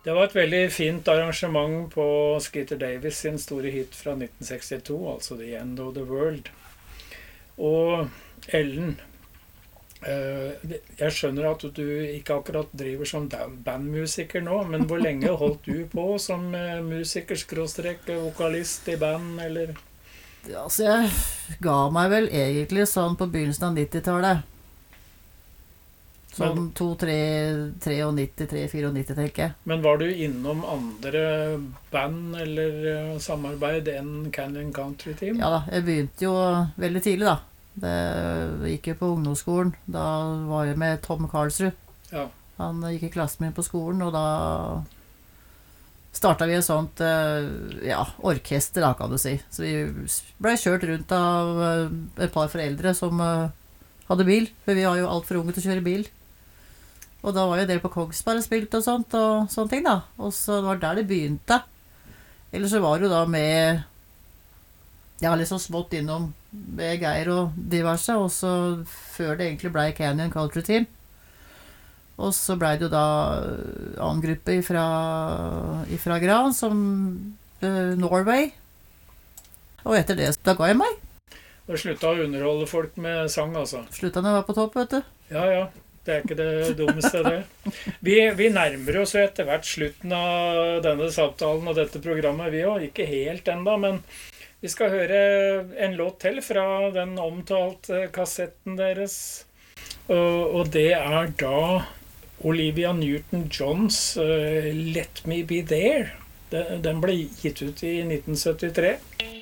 Det var et veldig fint arrangement på Skeeter Davis sin store hit fra 1962, altså The End of the World. Og Ellen, jeg skjønner at du ikke akkurat driver som bandmusiker nå, men hvor lenge holdt du på som musiker, skråstrek, vokalist i band, eller? Ja, så jeg ga meg vel egentlig sånn på begynnelsen av 90-tallet. Sånn 93-94, tenker jeg. Men var du innom andre band eller samarbeid enn Canyon Country Team? Ja da, jeg begynte jo veldig tidlig da. Det gikk jo på ungdomsskolen. Da var jeg med Tom Karlsrud. Ja. Han gikk i klassen min på skolen, og da startet vi et sånt orkester da, kan du si. Så vi ble kjørt rundt av et par foreldre som hadde bil, for vi var jo alt for unge til å kjøre bil. Og da var jo en del på Kongsberg og spilt og sånne ting da. Og så var det der det begynte. Ellers så var det jo da med, liksom smått innom med Geir og diverse, og så før det egentlig ble Canyon Country Team. Og så ble det jo da annen gruppe ifra Gran, som Norway. Og etter det, da ga jeg meg. Da sluttet å underholde folk med sang, altså. Sluttet når jeg var på topp, vet du. Ja. Det ikke det dummeste, det. Vi nærmer oss jo etter hvert slutten av denne samtalen og dette programmet. Vi jo ikke helt enda, men vi skal høre en låt til fra den omtalte kassetten deres. Og det da Olivia Newton-Johns Let Me Be There. Den ble gitt ut i 1973.